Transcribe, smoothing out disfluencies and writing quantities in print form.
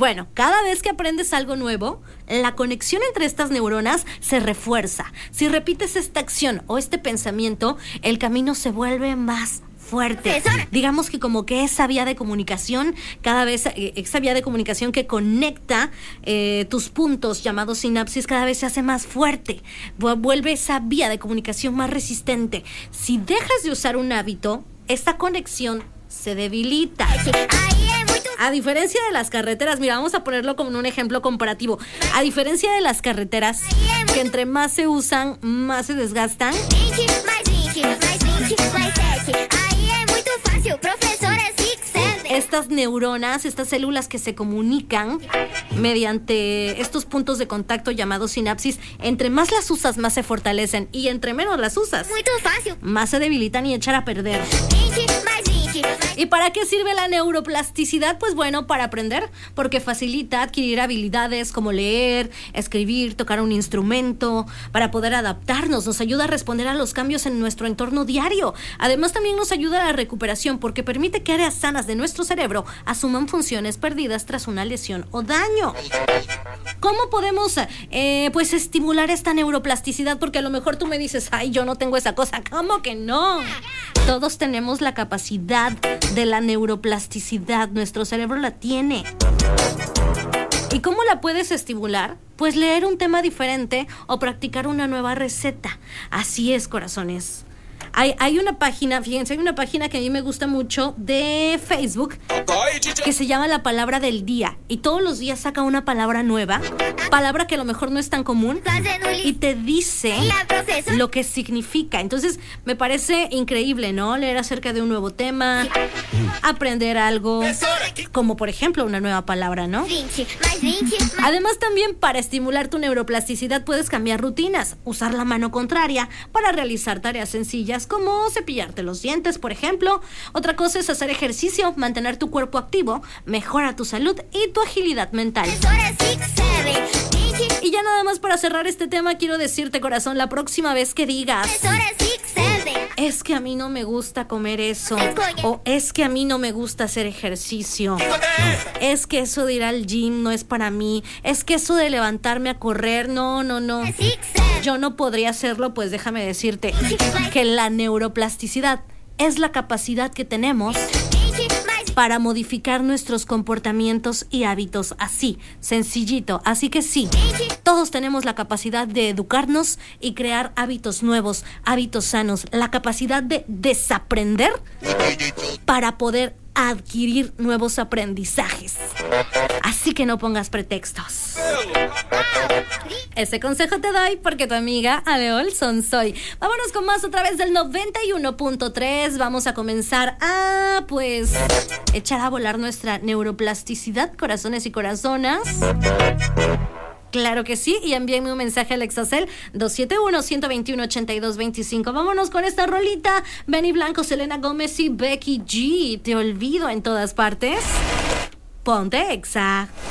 bueno, cada vez que aprendes algo nuevo, la conexión entre estas neuronas se refuerza. Si repites esta acción o este pensamiento, el camino se vuelve más fuerte. Digamos que como que esa vía de comunicación, cada vez esa vía de comunicación que conecta tus puntos llamados sinapsis cada vez se hace más fuerte. Vuelve esa vía de comunicación más resistente. Si dejas de usar un hábito, esta conexión se debilita. A diferencia de las carreteras, mira, vamos a ponerlo como un ejemplo comparativo. A diferencia de las carreteras, que entre más se usan, más se desgastan. Estas neuronas, estas células que se comunican mediante estos puntos de contacto llamados sinapsis, entre más las usas, más se fortalecen, y entre menos las usas, más se debilitan y echan a perder. ¿Y para qué sirve la neuroplasticidad? Pues bueno, para aprender, porque facilita adquirir habilidades como leer, escribir, tocar un instrumento, para poder adaptarnos, nos ayuda a responder a los cambios en nuestro entorno diario. Además, también nos ayuda a la recuperación, porque permite que áreas sanas de nuestro cerebro asuman funciones perdidas tras una lesión o daño. ¿Cómo podemos pues estimular esta neuroplasticidad? Porque a lo mejor tú me dices, ay, yo no tengo esa cosa. ¿Cómo que no? Todos tenemos la capacidad de la neuroplasticidad, nuestro cerebro la tiene. ¿Y cómo la puedes estimular? Pues leer un tema diferente o practicar una nueva receta. Así es, corazones. Hay una página, fíjense, hay una página que a mí me gusta mucho de Facebook que se llama La Palabra del Día, y todos los días saca una palabra nueva, palabra que a lo mejor no es tan común, y te dice lo que significa. Entonces me parece increíble, ¿no? Leer acerca de un nuevo tema, aprender algo, como por ejemplo una nueva palabra, ¿no? Además, también para estimular tu neuroplasticidad puedes cambiar rutinas, usar la mano contraria para realizar tareas sencillas como cepillarte los dientes, por ejemplo. Otra cosa es hacer ejercicio, mantener tu cuerpo activo, mejora tu salud y tu agilidad mental. Y ya nada más para cerrar este tema, quiero decirte, corazón, la próxima vez que digas, es que a mí no me gusta comer eso, o es que a mí no me gusta hacer ejercicio, es que eso de ir al gym no es para mí, es que eso de levantarme a correr, no, yo no podría hacerlo, pues déjame decirte que la neuroplasticidad es la capacidad que tenemos para modificar nuestros comportamientos y hábitos, así, sencillito. Así que sí, todos tenemos la capacidad de educarnos y crear hábitos nuevos, hábitos sanos, la capacidad de desaprender para poder adquirir nuevos aprendizajes. Así que no pongas pretextos. Ese consejo te doy porque tu amiga Adeol Sonsoy. Vámonos con más otra vez del 91.3. Vamos a comenzar a, pues, echar a volar nuestra neuroplasticidad, corazones y corazonas. Claro que sí, y envíenme un mensaje al Exacel 271-121-8225. Vámonos con esta rolita. Benny Blanco, Selena Gómez y Becky G. Te olvido en todas partes. Ponte Exa.